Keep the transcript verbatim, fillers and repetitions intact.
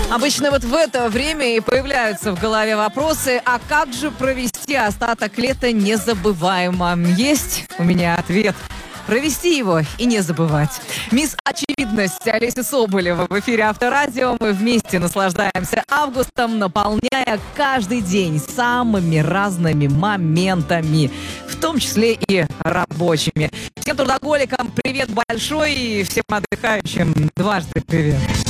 Обычно вот в это время и появляются в голове вопросы, а как же провести остаток лета незабываемо? Есть у меня ответ. Провести его и не забывать. Мисс Очевидность Олеся Соболева в эфире Авторадио. Мы вместе наслаждаемся августом, наполняя каждый день самыми разными моментами, в том числе и рабочими. Всем трудоголикам привет большой и всем отдыхающим дважды привет.